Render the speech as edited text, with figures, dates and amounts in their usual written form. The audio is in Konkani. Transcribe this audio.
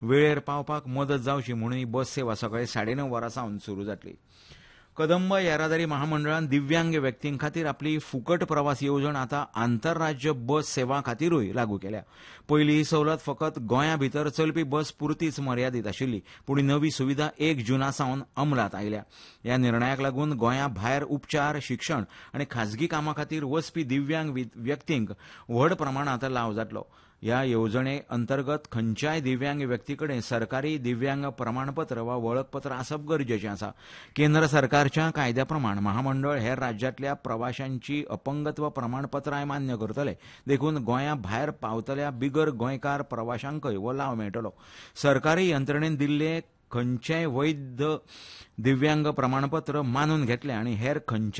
वेळेर पावपाक मदत जावची म्हणून ही बस सेवा सकाळी 9:30 वरां सावन सुरू जातली. कदंब येरादारी महामंडळान दिव्यांग व्यक्तीं खातीर आपली फुकट प्रवास येवजण आतां आंतरराज्य बस सेवा खातीरूय लागू केल्या. पयलीं ही सवलत फकत गोंया भितर चलपी बस पुरतीच मर्यादीत आशिल्ली, पूण ही नवी सुविधा 1 जूना सावन अंमलांत आयल्या. ह्या निर्णयाक लागून गोंया भायर उपचार, शिक्षण आनी खाजगी कामां खातीर वचपी दिव्यांग व्यक्तींक व्हड प्रमाणांत लाव जातलो. ह्या येवजणे अंतर्गत खंयच्याय दिव्यांग व्यक्ती कडेन सरकारी दिव्यांग प्रमाणपत्र वा वळखपत्र आसप गरजेचें आसा. केंद्र सरकारच्या कायद्या प्रमाण महामंडळ हेर राज्यांतल्या प्रवाशांची अपंगत्व प्रमाणपत्राय मान्य करतले. देखून गोंया भायर पावतल्या बिगर गोंयकार प्रवाशांकय हो लाव मेळटलो. सरकारी यंत्रणेन दिल्ले खंयचेय वैध दिव्यांग प्रमाणपत्र मानून घेतले आनी हेर खंयच्याय